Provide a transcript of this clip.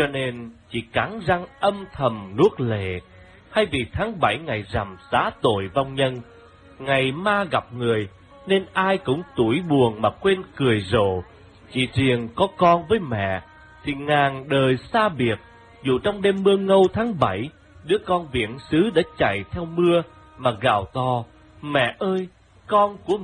cho nên chỉ cắn răng âm thầm nuốt lệ. Hay vì tháng 7 ngày rằm xá tội vong nhân, ngày ma gặp người, nên ai cũng tủi buồn mà quên cười rộ. Chỉ riêng có con với mẹ thì ngàn đời xa biệt. Dù trong đêm mưa ngâu tháng 7, đứa con viễn xứ đã chạy theo mưa mà gào to: "Mẹ ơi, con của